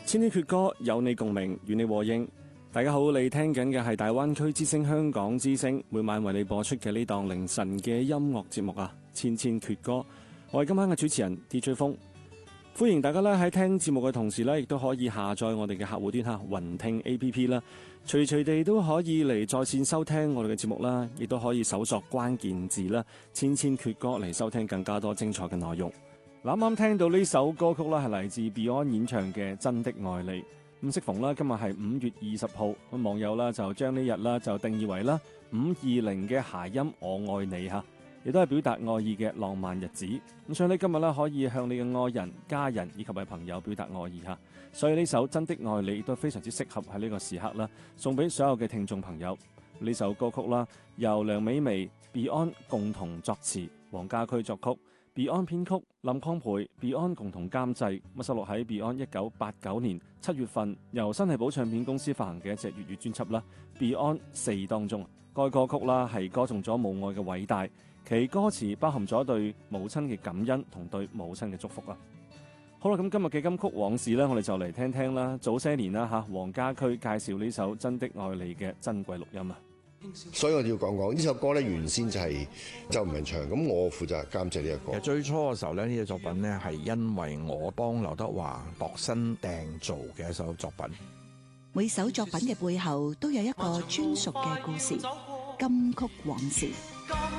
千禧闕歌，有你共鳴，與你和應。大家好，你聽緊嘅係大灣區之聲香港之聲，每晚為你播出嘅呢檔凌晨嘅音樂節目啊，千闕歌。我係今晚嘅主持人 DJ 風，歡迎大家咧喺聽節目嘅同時咧，亦都可以下載我哋嘅客戶端雲聽 APP 啦，隨隨地都可以嚟在線收聽我哋嘅節目啦，亦都可以搜索關鍵字啦，千闕歌嚟收聽更加多精彩嘅內容。啱啱聽到呢首歌曲啦，係嚟自 Beyond 演唱嘅《真的愛你》。咁適逢啦，今日係5月20號，咁網友啦就將呢日啦就定義為啦520嘅諧音我愛你嚇，亦都係表達愛意嘅浪漫日子。咁所以你今日咧可以向你嘅愛人、家人以及係朋友表達愛意嚇。所以呢首《真的愛你》都非常之適合喺呢個時刻啦，送俾所有嘅聽眾朋友。呢首歌曲啦，由梁美薇、Beyond 共同作詞，黃家駒作曲。Beyond 編曲，林匡培 Beyond 共同監製，收錄喺 Beyond 1989年7月份由新藝寶唱片公司發行嘅一隻粵語專輯啦，Beyond 4當中，該歌曲啦係歌頌咗母愛嘅偉大，其歌詞包含咗對母親嘅感恩同對母親嘅祝福啦。好啦，咁今日嘅金曲往事呢，我哋就嚟聽聽啦。早些年啦嚇，黃家駒介紹呢首《真的愛你》嘅珍貴錄音啊。 所以我哋要講講呢首歌咧，原先就係周文唱，咁我負責監製呢個歌。 其實最初嘅時候咧，呢個作品咧係因為我幫劉德華度身訂造嘅一首作品。 每首作品嘅背後都有一個專屬嘅故事，金曲往事。